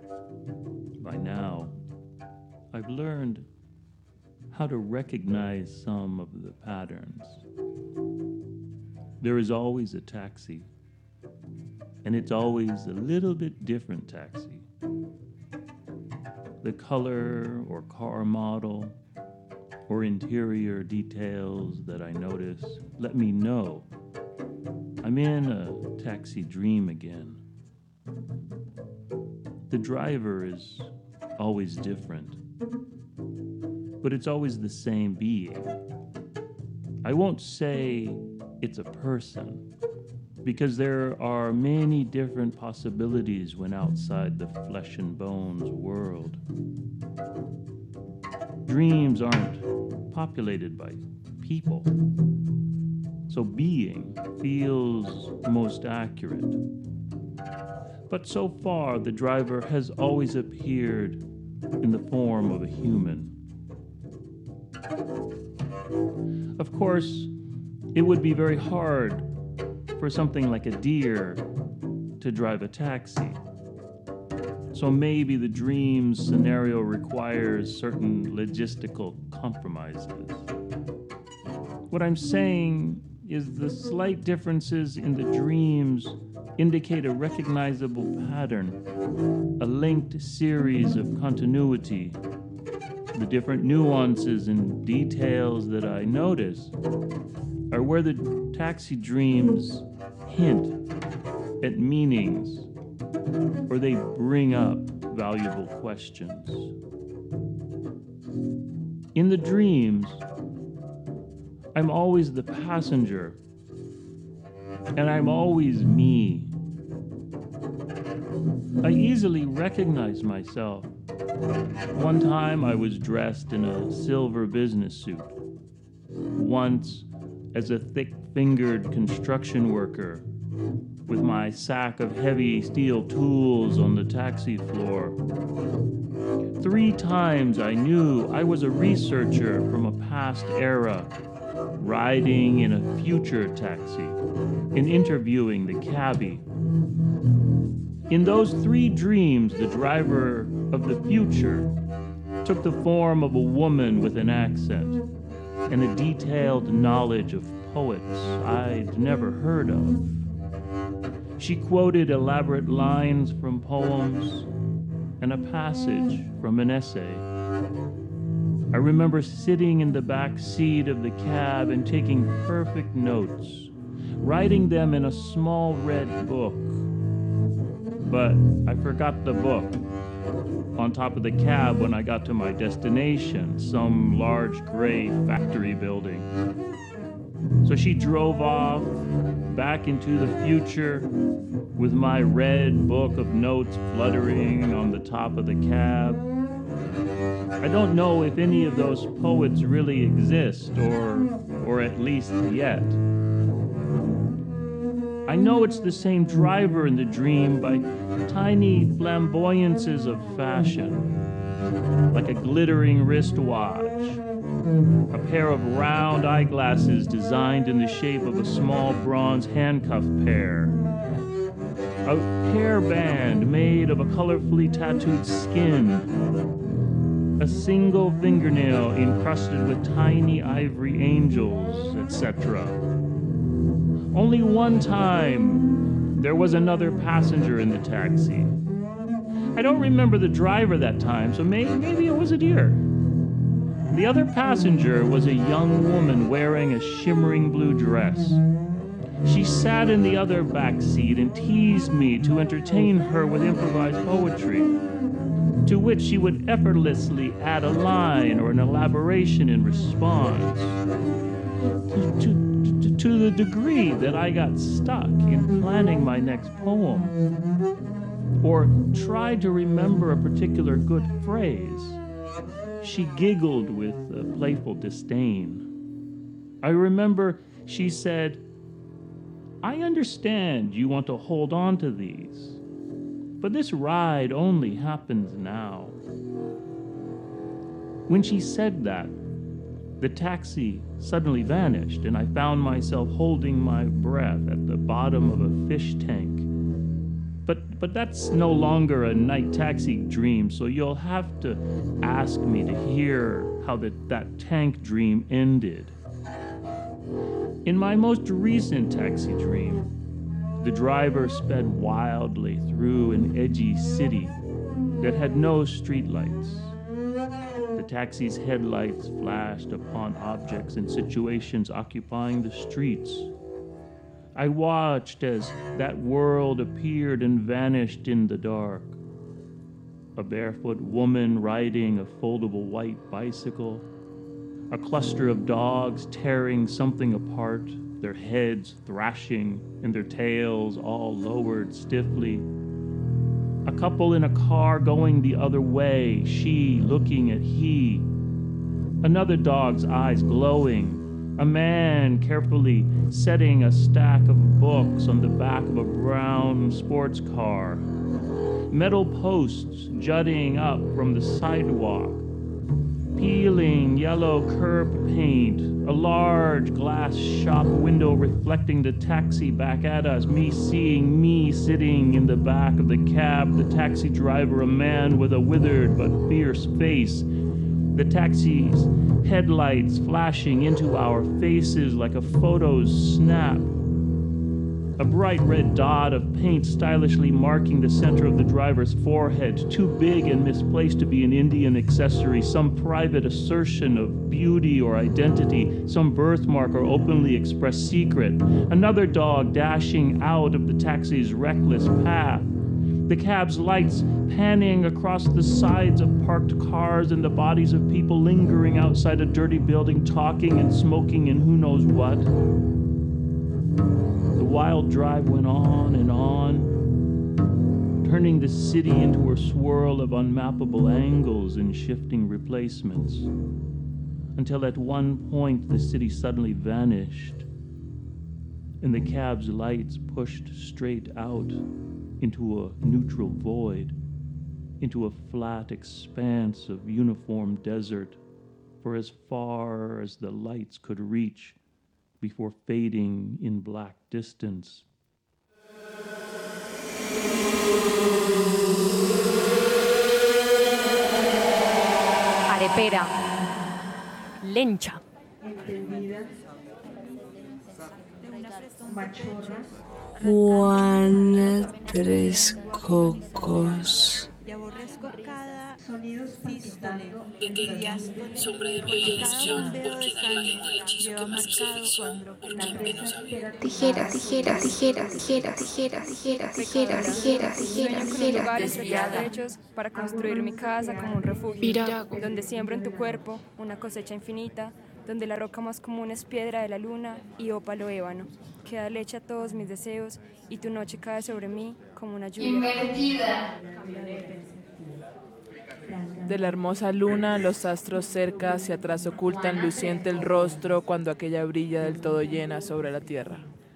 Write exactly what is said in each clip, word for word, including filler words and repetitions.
By now, I've learned how to recognize some of the patterns. There is always a taxi, and it's always a little bit different taxi. The color or car model or interior details that I notice let me know I'm in a taxi dream again. The driver is always different, but it's always the same being. I won't say it's a person, because there are many different possibilities when outside the flesh and bones world. Dreams aren't populated by people, so being feels most accurate. But so far, the driver has always appeared in the form of a human. Of course, it would be very hard for something like a deer to drive a taxi. So maybe the dream's scenario requires certain logistical compromises. What I'm saying is the slight differences in the dreams indicate a recognizable pattern, a linked series of continuity. The different nuances and details that I notice are where the taxi dreams hint at meanings, or they bring up valuable questions. In the dreams, I'm always the passenger, and I'm always me. I easily recognize myself. One time I was dressed in a silver business suit. Once as a thick-fingered construction worker with my sack of heavy steel tools on the taxi floor. Three times I knew I was a researcher from a past era, riding in a future taxi and interviewing the cabbie. In those three dreams, the driver of the future took the form of a woman with an accent and a detailed knowledge of poets I'd never heard of. She quoted elaborate lines from poems and a passage from an essay. I remember sitting in the back seat of the cab and taking perfect notes, writing them in a small red book. But I forgot the book on top of the cab when I got to my destination, some large gray factory building. So she drove off back into the future with my red book of notes fluttering on the top of the cab. I don't know if any of those poets really exist, or, or at least yet. I know it's the same driver in the dream by tiny flamboyances of fashion, like a glittering wristwatch, a pair of round eyeglasses designed in the shape of a small bronze handcuff pair, a hairband made of a colorfully tattooed skin, a single fingernail encrusted with tiny ivory angels, et cetera. Only one time there was another passenger in the taxi. I don't remember the driver that time, so maybe, maybe it was a deer. The other passenger was a young woman wearing a shimmering blue dress. She sat in the other back seat and teased me to entertain her with improvised poetry, to which she would effortlessly add a line or an elaboration in response. To, to, to the degree that I got stuck in planning my next poem, or tried to remember a particular good phrase, she giggled with a playful disdain. I remember she said, "I understand you want to hold on to these, but this ride only happens now." When she said that, the taxi suddenly vanished, and I found myself holding my breath at the bottom of a fish tank. But but that's no longer a night taxi dream, so you'll have to ask me to hear how the, that tank dream ended. In my most recent taxi dream, the driver sped wildly through an edgy city that had no streetlights. The taxi's headlights flashed upon objects and situations occupying the streets. I watched as that world appeared and vanished in the dark. A barefoot woman riding a foldable white bicycle, a cluster of dogs tearing something apart, their heads thrashing and their tails all lowered stiffly. A couple in a car going the other way, she looking at he. Another dog's eyes glowing. A man carefully setting a stack of books on the back of a brown sports car. Metal posts jutting up from the sidewalk. Peeling yellow curb paint. A large glass shop window reflecting the taxi back at us. Me seeing me sitting in the back of the cab. The taxi driver, a man with a withered but fierce face. The taxi's headlights flashing into our faces like a photo's snap. A bright red dot of paint stylishly marking the center of the driver's forehead, too big and misplaced to be an Indian accessory, some private assertion of beauty or identity, some birthmark or openly expressed secret. Another dog dashing out of the taxi's reckless path. The cab's lights panning across the sides of parked cars and the bodies of people lingering outside a dirty building, talking and smoking and who knows what. The wild drive went on and on, turning the city into a swirl of unmappable angles and shifting replacements, until at one point the city suddenly vanished, and the cab's lights pushed straight out into a neutral void, into a flat expanse of uniform desert for as far as the lights could reach before fading in black distance. Arepera. Lencha. Juana Tres Cocos. Y aborrezco cada sonido sístole. Pequeñas, sombra de mi elección, por quien haría el hechizo que más hizo ficción, por quien menos había. Tijeras, tijeras, tijeras, tijeras, tijeras, tijeras, tijeras, tijeras, tijeras, tijeras. Lugares hechos para construir mi casa como un refugio, donde siembro en tu cuerpo una cosecha infinita, donde la roca más común es piedra de la luna y ópalo ébano, que da leche a todos mis deseos y tu noche cae sobre mí como una lluvia. Invertida. De la hermosa luna, los astros cerca hacia atrás ocultan luciente el rostro cuando aquella brilla del todo llena sobre la tierra.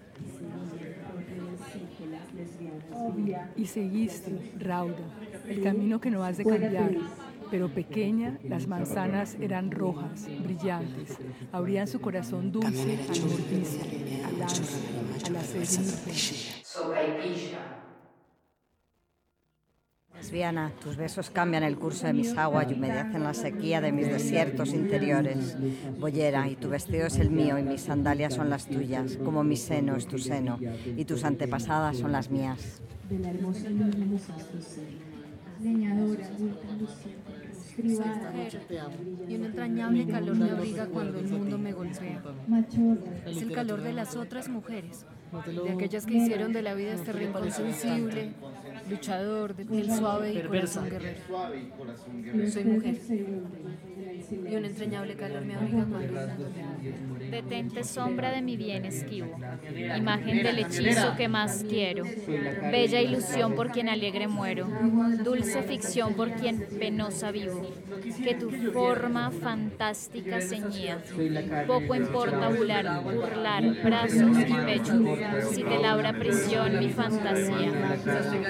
Y seguiste, Rauda, el camino que no has de cambiar. Pero pequeña, las manzanas eran rojas, brillantes, abrían su corazón dulce al mordisco, al ansia, a la sed inútil. Lesbiana, tus besos cambian el curso de mis aguas y humedecen la sequía de mis desiertos interiores. Boyera, y tu vestido es el mío y mis sandalias son las tuyas, como mi seno es tu seno y tus antepasadas son las mías. De la hermosa luna los astros cerca, leñadora, privada, y un entrañable calor me abriga cuando el mundo me golpea. Es el calor de las otras mujeres, de aquellas que hicieron de la vida este rincón sensible, luchador, de piel suave y corazón guerrero. Soy mujer, y un entrañable calor me abriga cuando... Detente sombra de mi bien esquivo, imagen del hechizo que más quiero, bella ilusión por quien alegre muero, dulce ficción por quien penosa vivo, que tu forma fantástica ceñía, poco importa burlar, burlar brazos y pecho, si te labra prisión mi fantasía.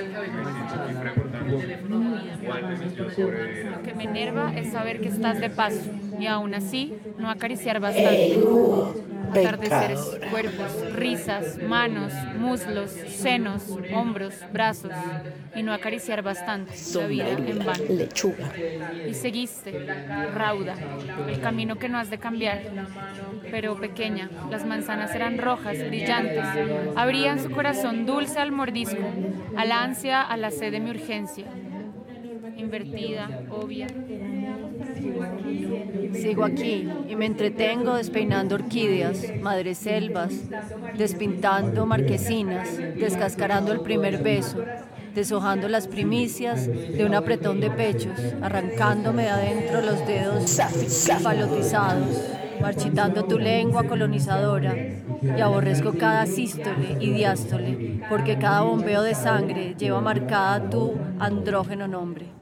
Lo que me enerva es saber que estás de paso y aún así no acariciar bastante. atardeceres, cuerpos, risas, manos, muslos, senos, hombros, brazos, y no acariciar bastante la vida en vano. Lechuga. Y seguiste, rauda, el camino que no has de cambiar. Pero pequeña, las manzanas eran rojas, brillantes, abrían su corazón dulce al mordisco, a la ansia, a la sed de mi urgencia. Invertida, obvia. Sigo aquí y me entretengo despeinando orquídeas, madreselvas, despintando marquesinas, descascarando el primer beso, deshojando las primicias de un apretón de pechos, arrancándome de adentro los dedos palotizados, marchitando tu lengua colonizadora, y aborrezco cada sístole y diástole, porque cada bombeo de sangre lleva marcada tu andrógeno nombre.